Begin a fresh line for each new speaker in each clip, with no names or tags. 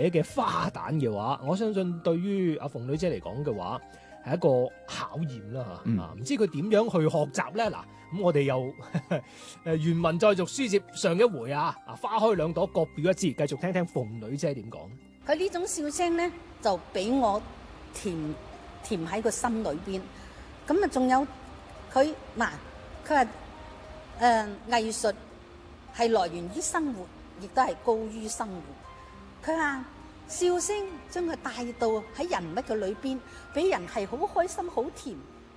寫嘅花旦嘅話，我相信對於阿鳳女姐嚟講嘅話，係一個考驗啦嚇。唔知佢點樣去學習咧？嗱，咁我哋又原文再續書接上一回啊，花開兩朵各表一枝，繼續聽聽鳳女姐點講。
佢呢種笑聲咧，就俾我甜喺個心裏邊。咁啊，仲有佢嗱，佢話藝術係來源於生活，亦都係高於生活。佢話笑聲將佢帶到喺人物嘅裏邊，俾人係好開心、好甜。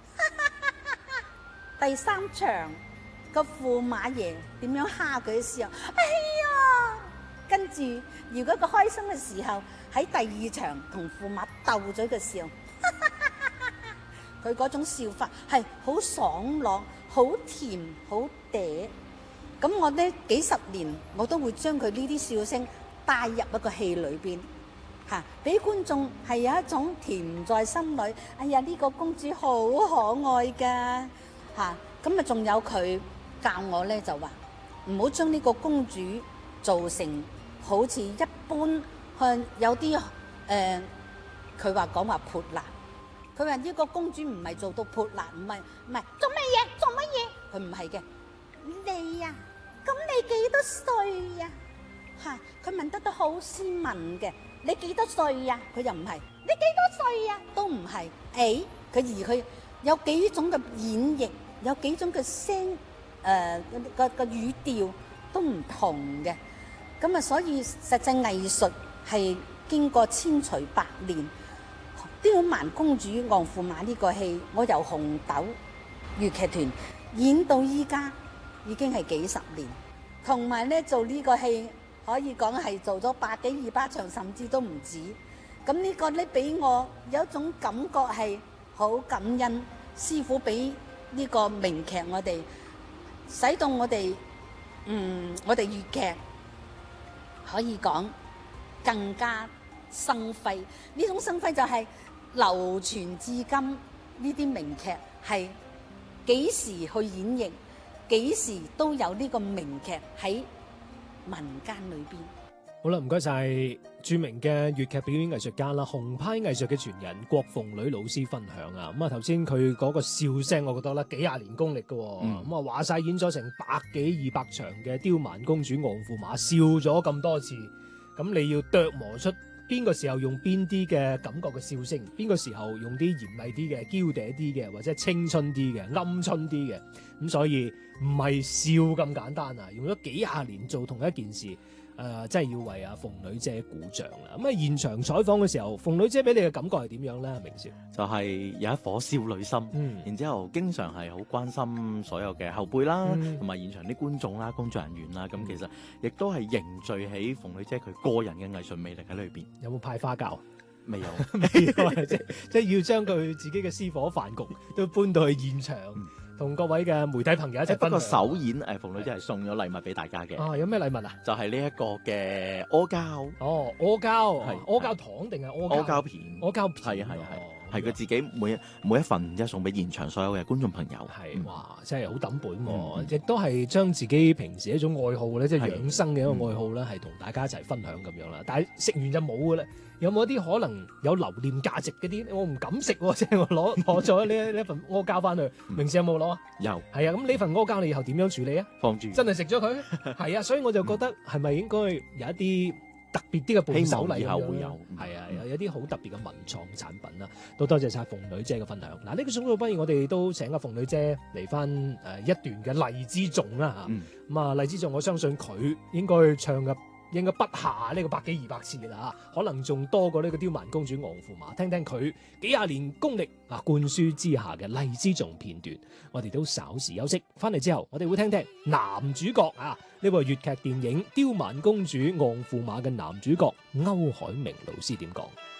第三場個駙馬爺點樣蝦佢嘅時候，哎呀！跟住如果佢開心嘅時候，喺第二場同駙馬鬥咗嘅時候，佢嗰種笑法係好爽朗、好甜、好嗲。咁我呢幾十年我都會將佢呢啲笑聲帶入一個戲裏邊，俾觀眾係有一種甜在心裏。哎呀，呢個公主好可愛㗎咁啊，仲有佢教我咧就話唔好將呢個公主做成好似一般有啲佢話講話潑辣。佢話呢個公主唔係做到潑辣，唔係做乜嘢？佢唔係嘅。你呀，咁你幾多歲呀？佢問得都好斯文嘅。你幾多歲呀？佢又唔係。你幾多歲呀？都唔係。佢有幾種嘅演繹，有幾種嘅聲個語調都唔同嘅。咁啊，所以實際藝術係經過千錘百煉。刁蠻公主昂駙馬呢個戲，我由紅豆粵劇團演到依家已經係幾十年，同埋咧做呢個戲可以講係做咗100幾200場，甚至都唔止。咁呢個咧俾我有一種感覺係好感恩師傅俾呢個名劇我哋，使到我哋我哋粵劇可以講更加生輝。呢種生輝就係流傳至今，呢啲名劇係幾時去演繹，幾時都有呢個名劇喺民間裏邊。
好啦，唔該晒著名嘅粵劇表演藝術家啦，紅派藝術嘅傳人郭鳳女老師分享啊。咁啊，頭先佢嗰個笑聲，我覺得咧幾廿年功力嘅。咁啊，話晒演咗成100幾200場嘅刁蠻公主昂駙馬，笑咗咁多次，咁你要琢磨出邊個時候用邊啲嘅感覺嘅笑聲，邊個時候用啲嚴厲啲嘅、嬌嗲啲嘅，或者青春啲嘅、鵪鶉啲嘅。咁所以唔係笑咁簡單啊，用咗幾廿年做同一件事。真係要為阿鳳女姐鼓掌啦！咁現場採訪嘅時候，鳳女姐俾你嘅感覺係點樣咧？明少
就係有一顆少女心，然之後經常係好關心所有嘅後輩啦，同埋現場啲觀眾啦、工作人員啦，咁其實亦都係凝聚起鳳女姐佢個人嘅藝術魅力喺裏邊。
有冇派花膠？
未有，
即係要將佢自己嘅私伙飯局都搬到去現場。同各位嘅媒體朋友一齊分享。不過
首演鳳女姐係送咗禮物俾大家嘅。
有咩禮物啊？
就係呢一個嘅阿膠。
阿膠係阿膠糖定係阿膠
片？
阿膠片
係佢自己每一份即送俾現場所有嘅觀眾朋友。
哇，真係好抌本，亦都係將自己平時一種愛好咧，即係養生嘅一個愛好咧，係同大家一齊分享咁樣啦。但係食完就冇嘅啦。有冇一啲可能有留念價值嗰啲？我唔敢食，即係我攞咗呢一份阿膠翻去。明時有冇攞啊？
有。
係啊，咁呢份阿膠你以後點樣處理啊？
放住。真
係食咗佢？係啊，所以我就覺得係咪應該有一啲特別啲嘅伴手禮？
以後會有。
係啊，有啲好特別嘅文創產品啦。都多謝晒鳳女姐嘅分享。嗱，呢個送到不如我哋都請阿鳳女姐嚟翻一段嘅荔枝頌啦嚇。咁啊，荔枝頌我相信佢應該唱嘅。應該不下呢個100幾200次啦，可能仲多過呢個刁蠻公主昂駙馬。聽聽佢幾廿年功力灌輸之下嘅荔枝頌片段，我哋都稍時休息。翻嚟之後，我哋會聽聽男主角呢部粵劇電影《刁蠻公主昂駙馬》嘅男主角歐海明老師點講。